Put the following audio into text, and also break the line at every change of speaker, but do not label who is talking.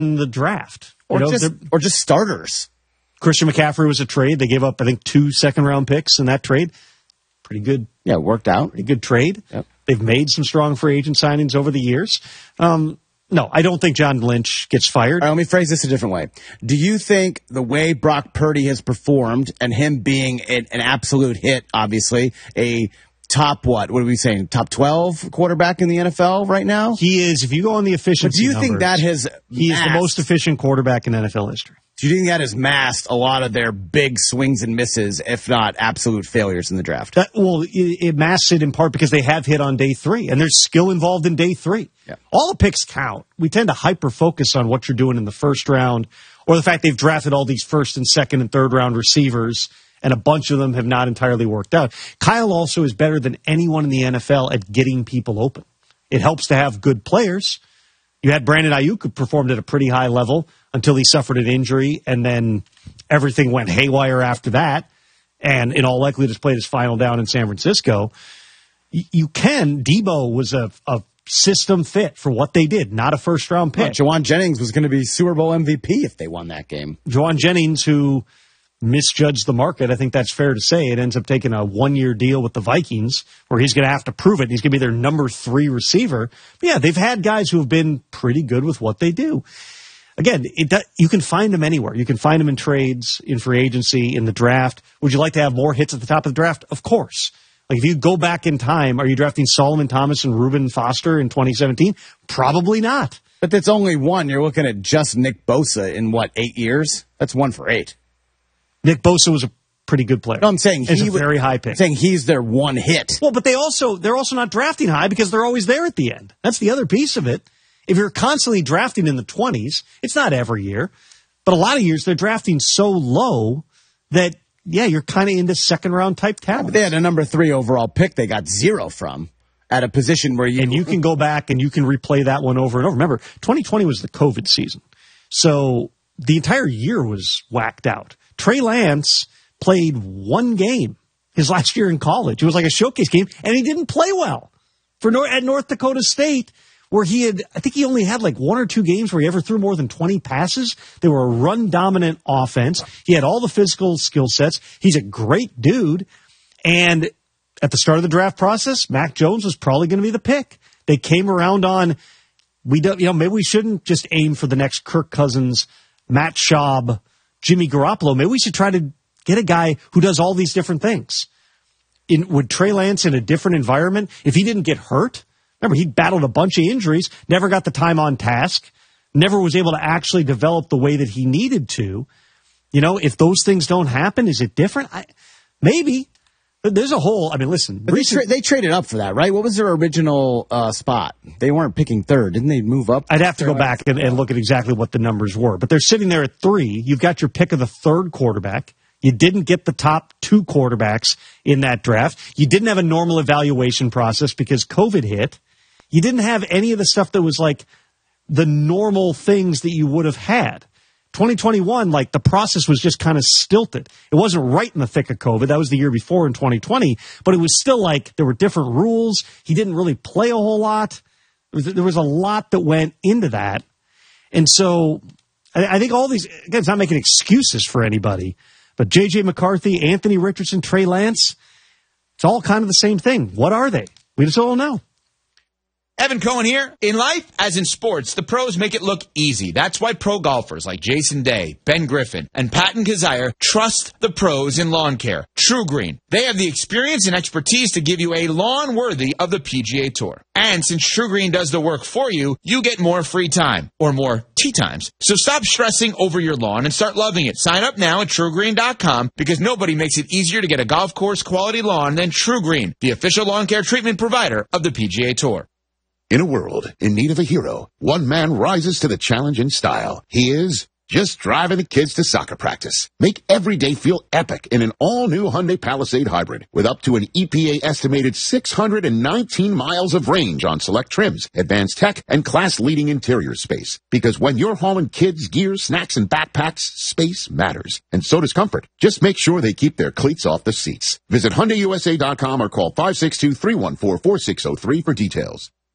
the draft.
Or just starters.
Christian McCaffrey was a trade. They gave up, I think, 2 second-round picks in that trade. Pretty good.
Yeah, it worked out.
Pretty good trade.
Yep.
They've made some strong free agent signings over the years. No, I don't think John Lynch gets fired.
All right, let me phrase this a different way. Do you think the way Brock Purdy has performed and him being an absolute hit, obviously, a top what are we saying, top 12 quarterback in the NFL right now?
He is, if you go on the efficiency
numbers, think that has
he is the most efficient quarterback in NFL history.
Do you think that has masked a lot of their big swings and misses, if not absolute failures in the draft?
It masks it in part because they have hit on day 3, and there's skill involved in day 3.
Yeah.
All the picks count. We tend to hyper-focus on what you're doing in the first round, or the fact they've drafted all these first and second and third round receivers, and a bunch of them have not entirely worked out. Kyle also is better than anyone in the NFL at getting people open. It helps to have good players. You had Brandon Ayuk, who performed at a pretty high level until he suffered an injury, and then everything went haywire after that, and in all likelihood has played his final down in San Francisco. Debo was a system fit for what they did, not a first-round pick.
Jawan Jennings was going to be Super Bowl MVP if they won that game.
Jawan Jennings, who misjudged the market, I think that's fair to say. It ends up taking a 1-year deal with the Vikings where he's going to have to prove it. He's going to be their number 3 receiver. But yeah, they've had guys who have been pretty good with what they do. Again, you can find them anywhere. You can find them in trades, in free agency, in the draft. Would you like to have more hits at the top of the draft? Of course. Like if you go back in time, are you drafting Solomon Thomas and Reuben Foster in 2017? Probably not.
But that's only one. You're looking at just Nick Bosa in 8 years? That's 1 for 8.
Nick Bosa was a pretty good player.
No, I'm saying
he's a very high pick.
I'm saying he's their one hit.
Well, but they're also not drafting high because they're always there at the end. That's the other piece of it. If you're constantly drafting in the 20s, it's not every year, but a lot of years they're drafting so low that, yeah, you're kind of into second-round type talent.
But they had a number 3 overall pick they got 0 from at a position where you...
And you can go back and you can replay that one over and over. Remember, 2020 was the COVID season, so the entire year was whacked out. Trey Lance played 1 game his last year in college. It was like a showcase game, and he didn't play well at North Dakota State, where I think he only had 1 or 2 games where he ever threw more than 20 passes. They were a run-dominant offense. He had all the physical skill sets. He's a great dude. And at the start of the draft process, Mac Jones was probably going to be the pick. They came around on, maybe we shouldn't just aim for the next Kirk Cousins, Matt Schaub, Jimmy Garoppolo. Maybe we should try to get a guy who does all these different things. Would Trey Lance in a different environment, if he didn't get hurt? Remember, he battled a bunch of injuries, never got the time on task, never was able to actually develop the way that he needed to. If those things don't happen, is it different? Maybe. There's a whole, listen.
But they traded up for that, right? What was their original spot? They weren't picking 3rd. Didn't they move up?
I'd have to go back and look at exactly what the numbers were. But they're sitting there at 3. You've got your pick of the 3rd quarterback. You didn't get the top 2 quarterbacks in that draft. You didn't have a normal evaluation process because COVID hit. You didn't have any of the stuff that was the normal things that you would have had. 2021, the process was just kind of stilted. It wasn't right in the thick of COVID. That was the year before in 2020, but it was still there were different rules. He didn't really play a whole lot. There was a lot that went into that. And so I think all these, again, it's not making excuses for anybody, but J.J. McCarthy, Anthony Richardson, Trey Lance, it's all kind of the same thing. What are they? We just don't know.
Evan Cohen here. In life, as in sports, the pros make it look easy. That's why pro golfers like Jason Day, Ben Griffin, and Patton Kazire trust the pros in lawn care. True Green. They have the experience and expertise to give you a lawn worthy of the PGA Tour. And since True Green does the work for you, you get more free time, or more tee times. So stop stressing over your lawn and start loving it. Sign up now at TrueGreen.com because nobody makes it easier to get a golf course quality lawn than True Green, the official lawn care treatment provider of the PGA Tour.
In a world in need of a hero, one man rises to the challenge in style. He is just driving the kids to soccer practice. Make every day feel epic in an all-new Hyundai Palisade Hybrid with up to an EPA-estimated 619 miles of range on select trims, advanced tech, and class-leading interior space. Because when you're hauling kids, gear, snacks, and backpacks, space matters. And so does comfort. Just make sure they keep their cleats off the seats. Visit HyundaiUSA.com or call 562-314-4603 for details.